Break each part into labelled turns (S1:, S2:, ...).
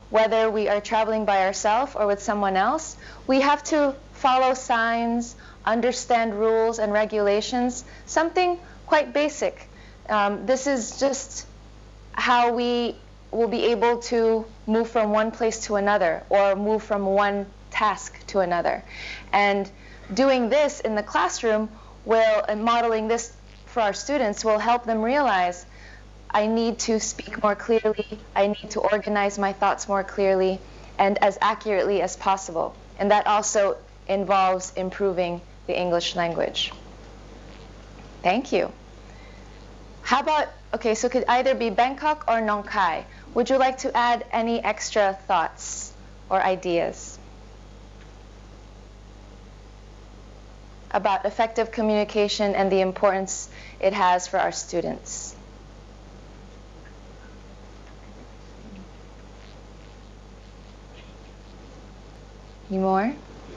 S1: whether we are traveling by ourselves or with someone else, we have to follow signs, understand rules and regulations, something quite basic. This is just how we will be able to move from one place to another or move from one task to another. And doing this in the classroom and modeling this for our students will help them realize, I need to speak more clearly, I need to organize my thoughts more clearly and as accurately as possible. And that also involves improving the English language. Thank you. How about, okay, so it could either be Bangkok or Nong Khai. Would you like to add any extra thoughts or ideas about effective communication and the importance it has for our students? Any more?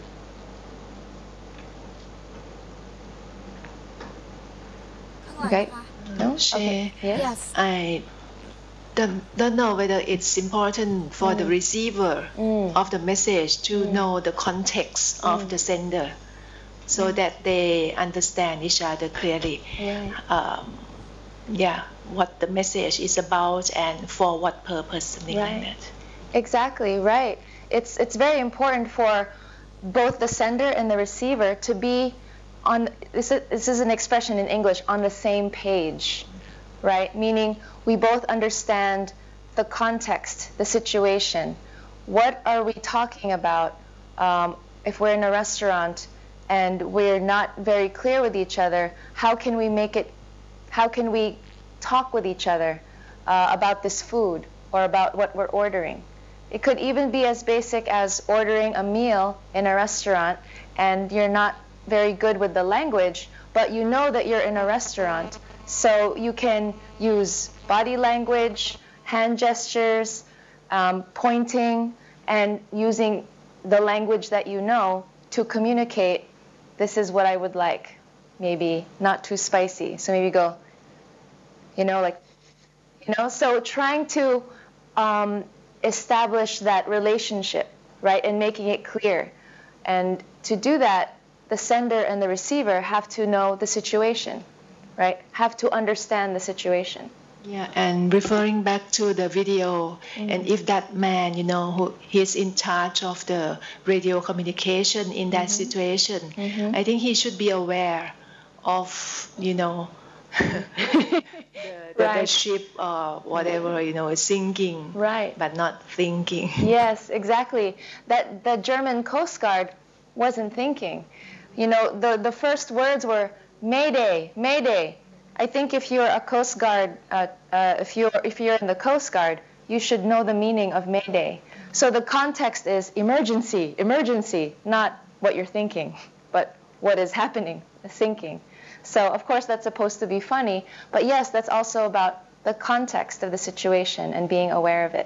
S1: Okay. No? Okay.
S2: Yes.
S3: I don't know whether it's important for the receiver of the message to know the context of the sender so that they understand each other clearly. What the message is about and for what purpose, something like that.
S1: Exactly, right. It's very important for both the sender and the receiver to be on, this is an expression in English, on the same page, right? Meaning we both understand the context, the situation. What are we talking about if we're in a restaurant and we're not very clear with each other? How can we talk with each other about this food or about what we're ordering? It could even be as basic as ordering a meal in a restaurant and you're not very good with the language, but you know that you're in a restaurant, so you can use body language, hand gestures, pointing, and using the language that you know to communicate, this is what I would like. Maybe not too spicy, so maybe go, so trying to establish that relationship, right, and making it clear. And to do that, the sender and the receiver have to know the situation, right? Have to understand the situation.
S3: Yeah, and referring back to the video, and if that man, who he's in charge of the radio communication in that situation, I think he should be aware of, the ship or whatever, is sinking, but not thinking.
S1: Yes, exactly. That the German Coast Guard wasn't thinking. The first words were Mayday, Mayday. I think if you're a Coast Guard, if you're in the Coast Guard, you should know the meaning of Mayday. So the context is emergency, emergency, not what you're thinking, but what is happening, sinking. So of course that's supposed to be funny, but yes, that's also about the context of the situation and being aware of it.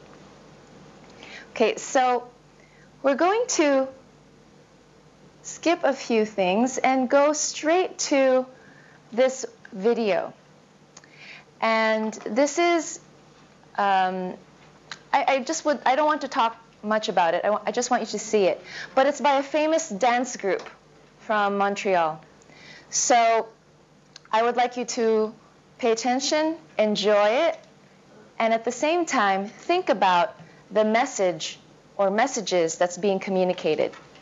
S1: Okay, so we're going to skip a few things and go straight to this video. And this is, I don't want to talk much about it. I just want you to see it. But it's by a famous dance group from Montreal. So I would like you to pay attention, enjoy it, and at the same time, think about the message or messages that's being communicated.